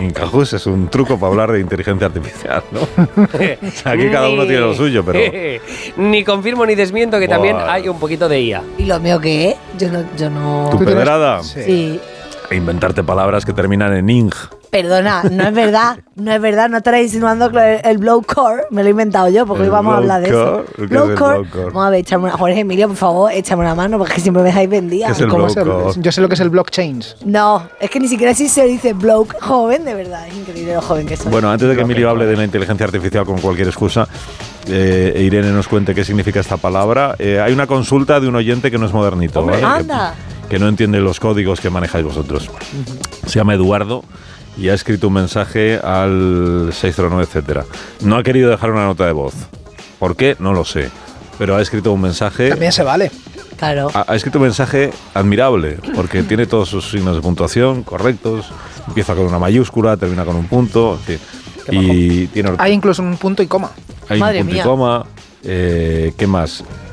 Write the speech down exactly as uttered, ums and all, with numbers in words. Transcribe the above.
Incajus es un truco para hablar de inteligencia artificial, ¿no? O sea, aquí cada uno tiene lo suyo, pero... Ni confirmo ni desmiento que Buah. también hay un poquito de I A. ¿Y lo mío qué? Yo no... Yo no... ¿Tu pedrada? Sí. sí. E inventarte palabras que terminan en ing. Perdona, no es verdad, no es verdad, no estarás insinuando que el blowcore me lo he inventado yo, porque hoy vamos a hablar de eso. ¿Qué es el blowcore? Vamos a ver, échame una, Jorge Emilio, por favor, échame una mano, porque siempre me dejáis vendida. ¿Qué es el ¿Cómo es el- blowcore? yo sé lo que es el blockchain. No, es que ni siquiera así se dice bloke joven, de verdad, es increíble lo joven que soy. Bueno, antes de que Emilio hable de la inteligencia artificial con cualquier excusa, eh, e Irene nos cuente qué significa esta palabra, eh, hay una consulta de un oyente que no es modernito, Hombre, ¿vale? anda. Que, que no entiende los códigos que manejáis vosotros. Se llama Eduardo y ha escrito un mensaje al seis cero nueve, etcétera. No ha querido dejar una nota de voz. ¿Por qué? No lo sé. Pero ha escrito un mensaje... También se vale. Claro. Ha, ha escrito un mensaje admirable, porque tiene todos sus signos de puntuación correctos, empieza con una mayúscula, termina con un punto, en fin. Y tiene, Hay incluso un punto y coma. hay un Madre punto mía. y coma. Eh, ¿Qué más?